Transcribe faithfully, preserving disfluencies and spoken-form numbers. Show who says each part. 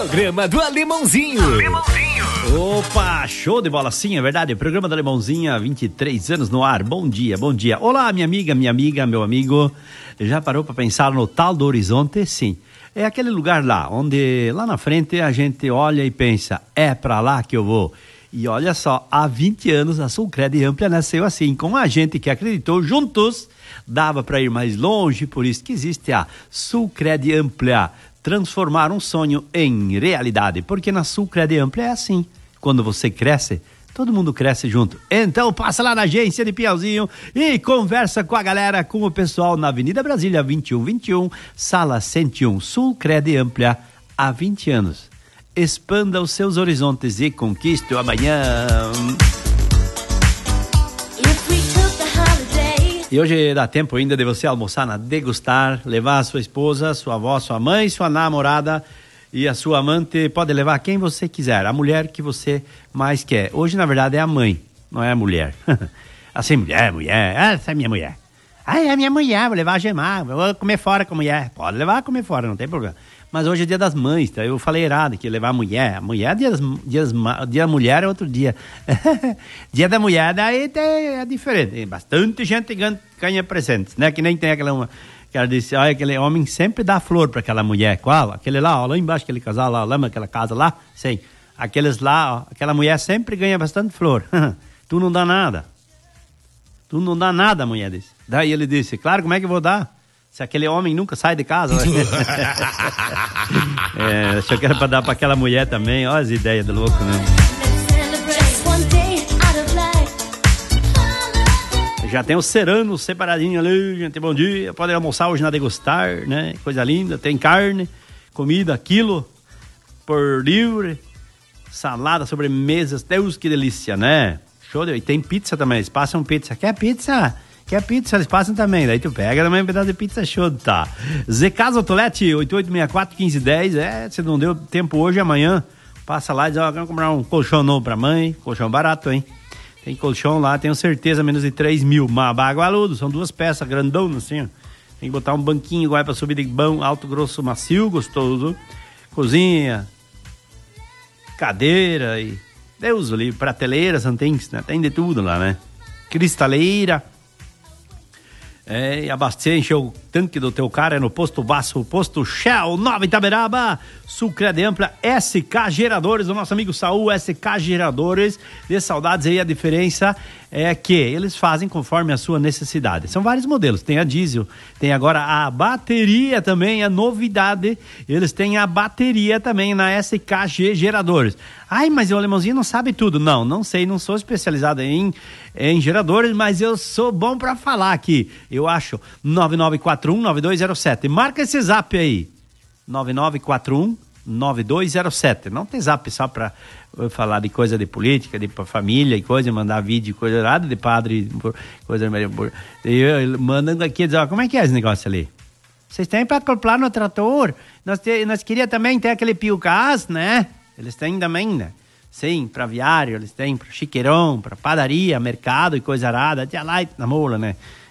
Speaker 1: Programa do Alemãozinho. Alemãozinho. Opa, show de bola, sim, é verdade. Programa do Alemãozinho há vinte e três anos no ar. Bom dia, bom dia. Olá, minha amiga, minha amiga, meu amigo. Já parou para pensar no tal do horizonte? Sim. É aquele lugar lá, onde lá na frente a gente olha e pensa, é pra lá que eu vou. E olha só, há vinte anos a Sulcred Amplia nasceu assim, com a gente que acreditou juntos, dava para ir mais longe, por isso que existe a Sulcred Amplia. Transformar um sonho em realidade, porque na Sulcred Amplia é assim, quando você cresce, todo mundo cresce junto. Então passa lá na agência de Piauzinho e conversa com a galera, com o pessoal na Avenida Brasília vinte e um vinte e um, sala cento e um, Sulcred Amplia, há vinte anos. Expanda os seus horizontes e conquiste o amanhã. E hoje dá tempo ainda de você almoçar na Degustar, levar a sua esposa, sua avó, sua mãe, sua namorada e a sua amante. Pode levar quem você quiser, a mulher que você mais quer. Hoje, na verdade, é a mãe, não é a mulher. Assim, mulher, mulher, essa é minha mulher. Ah, é a minha mulher, vou levar a gemar, vou comer fora com a mulher. Pode levar a comer fora, não tem problema. Mas hoje é dia das mães, tá? Eu falei errado, que ia levar a mulher. A mulher, dia, das, dia, das, dia da mulher é outro dia. Dia da mulher, daí é diferente. Tem bastante gente ganha, ganha presentes, né? Que nem tem aquela uma, que ela disse, olha, aquele homem sempre dá flor para aquela mulher. Qual? Aquele lá, ó, lá embaixo, aquele casal lá, lembra aquela casa lá? Sim. Aqueles lá, ó, aquela mulher sempre ganha bastante flor. Tu não dá nada. Tu não dá nada, a mulher disse. Daí ele disse, claro, como é que eu vou dar? Se aquele homem nunca sai de casa. É, achou que era pra dar pra aquela mulher também. Olha as ideias do louco, né? Já tem o serano separadinho ali, gente, bom dia. Pode almoçar hoje na Degustar, né? Coisa linda. Tem carne, comida, quilo por livre. Salada, sobremesas. Deus, que delícia, né? Show de... E tem pizza também. Eles passam pizza. Quer pizza? Quer pizza, eles passam também. Daí tu pega também um pedaço de pizza show, tá? Zé Casa Outlet, oito oito seis quatro, um cinco um zero. É, se não deu tempo hoje, amanhã, passa lá e diz, ó, quero comprar um colchão novo pra mãe. Colchão barato, hein? Tem colchão lá, tenho certeza, menos de três mil. Bagualudo, são duas peças, grandão, assim, ó. Tem que botar um banquinho igual pra subir de bom, alto, grosso, macio, gostoso. Cozinha, cadeira e... Deus ali, prateleira, tem, né? Tem de tudo lá, né? Cristaleira. É, e abastecer, encher o tanque do teu carro é no Posto Vasco, Posto Shell, Nova Itaberaba, Sulcred Amplia, S K Geradores, do nosso amigo Saul, S K Geradores, de saudades aí, a diferença é que eles fazem conforme a sua necessidade. São vários modelos, tem a diesel, tem agora a bateria também, a novidade, eles têm a bateria também na S K G Geradores. Ai, mas o Alemãozinho não sabe tudo. Não, não sei, não sou especializado em, em geradores, mas eu sou bom pra falar aqui. Eu acho nove nove quatro um nove dois zero sete. Marca esse zap aí. nove nove quatro um nove dois zero sete. Não tem zap só pra falar de coisa de política, de família e coisa, mandar vídeo, coisa nada de padre, coisa meio... Mandando aqui, dizer, ó, como é que é esse negócio ali? Vocês têm pra acoplar no trator? Nós, te, nós queríamos também ter aquele piucás, né? Eles têm também, né? Sim, para aviário, eles têm para chiqueirão, para padaria, mercado e coisa arada, tia light na mola, né?